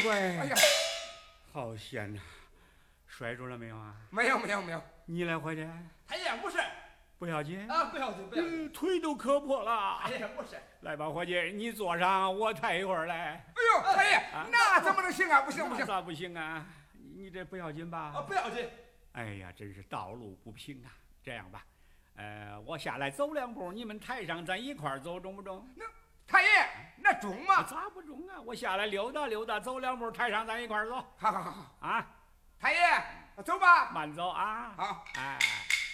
乖！ 哎呀， 好险呐！摔着了没有啊？ 没有没有没有。 你来伙计？ 太爷不是， 不要紧啊，不要紧不要紧。 腿都磕破了。 太爷不是。 来吧，伙计，你坐上，我抬一会儿来。 哎呦，太爷，那怎么能行啊？不行不行。 咋不行啊？你这不要紧吧？ 啊，不要紧。 哎呀，真是道路不平啊！这样吧，我下来走2步，你们抬上，咱一块儿走，中不中？ 那太爷，那中吗？ 咋不中啊？我下来溜达溜达，走2步，抬上，咱一块儿走。 好好好啊， 太爷，走吧。 慢走啊。 好， 哎。